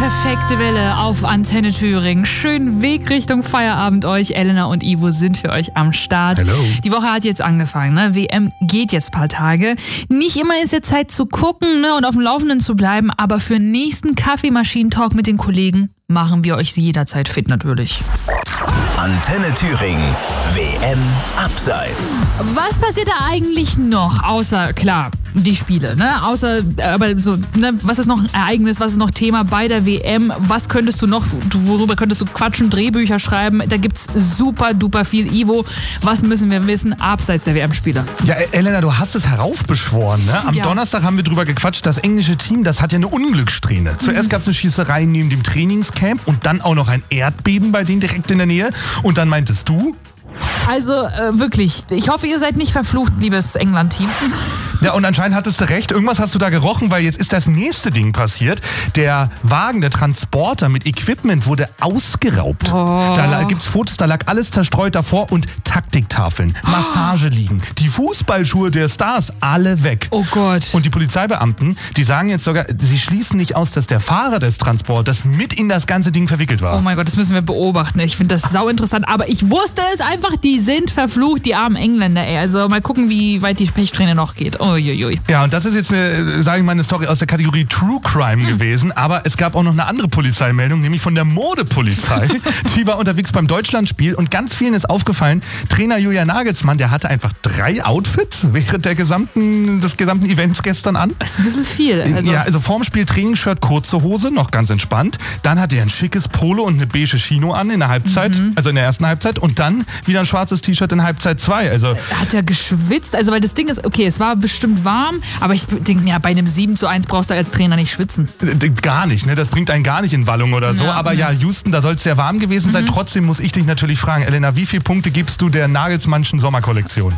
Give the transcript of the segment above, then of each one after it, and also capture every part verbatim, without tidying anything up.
perfekte Welle auf Antenne Thüringen. Schönen Weg Richtung Feierabend euch. Elena und Ivo sind für euch am Start. Hello. Die Woche hat jetzt angefangen. Ne? W M geht jetzt ein paar Tage. Nicht immer ist jetzt Zeit zu gucken, ne? und auf dem Laufenden zu bleiben, aber für den nächsten Kaffeemaschinen-Talk mit den Kollegen machen wir euch jederzeit fit natürlich. Antenne Thüringen, W M Abseits. Was passiert da eigentlich noch, außer, klar, die Spiele, ne? Außer, aber so, ne? Was ist noch ein Ereignis, was ist noch Thema bei der W M? Was könntest du noch, worüber könntest du quatschen, Drehbücher schreiben? Da gibt's super duper viel. Ivo, was müssen wir wissen, abseits der W M-Spiele? Ja, Elena, du hast es heraufbeschworen, ne? Am Ja. Donnerstag haben wir drüber gequatscht, das englische Team, das hat ja eine Unglückssträhne. Zuerst Mhm. gab es eine Schießerei neben dem Trainingscamp und dann auch noch ein Erdbeben bei denen direkt in der Nähe. Und dann meintest du... Also äh, wirklich, ich hoffe, ihr seid nicht verflucht, liebes England-Team. Ja, und anscheinend hattest du recht. Irgendwas hast du da gerochen, weil jetzt ist das nächste Ding passiert. Der Wagen, der Transporter mit Equipment wurde ausgeraubt. Oh. Da la- gibt's Fotos, da lag alles zerstreut davor und Taktiktafeln, Massageliegen, die Fußballschuhe der Stars, alle weg. Oh Gott. Und die Polizeibeamten, die sagen jetzt sogar, sie schließen nicht aus, dass der Fahrer des Transporters mit in das ganze Ding verwickelt war. Oh mein Gott, das müssen wir beobachten. Ich finde das sau interessant. Aber ich wusste es einfach, die sind verflucht, die armen Engländer, ey. Also mal gucken, wie weit die Pechsträhne noch geht. Uiuiui. Ja, und das ist jetzt eine, sage ich mal, eine Story aus der Kategorie True Crime Hm. gewesen. Aber es gab auch noch eine andere Polizeimeldung, nämlich von der Modepolizei. Die war unterwegs beim Deutschlandspiel und ganz vielen ist aufgefallen, Trainer Julian Nagelsmann, der hatte einfach drei Outfits während der gesamten, des gesamten Events gestern an. Das ist ein bisschen viel. Also, ja, also vorm Spiel Trainingsshirt, kurze Hose, noch ganz entspannt. Dann hatte er ein schickes Polo und eine beige Chino an in der Halbzeit, Mhm. also in der ersten Halbzeit. Und dann wieder ein schwarzes T-Shirt in Halbzeit zwei. Also hat er geschwitzt? Also, weil das Ding ist, okay, es war bestimmt warm, aber ich denke mir, ja, bei einem sieben zu eins brauchst du als Trainer nicht schwitzen. äh, gar nicht, ne? Das bringt einen gar nicht in Wallung oder so. Ja, Aber ja. ja, Houston, da soll es sehr warm gewesen sein. Trotzdem muss ich dich natürlich fragen, Elena, wie viele Punkte gibst du der Nagelsmannschen Sommerkollektion?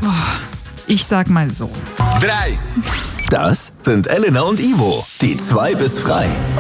Ich sag mal so. Drei. Das sind Elena und Ivo, die zwei bis frei.